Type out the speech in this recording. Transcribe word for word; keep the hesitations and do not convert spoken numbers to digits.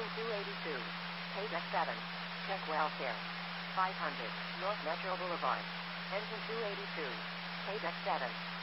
Engine two eighty-two. Paydeck seven. Check welfare. five hundred. North Metro Boulevard. Engine two eighty-two. Paydeck seven.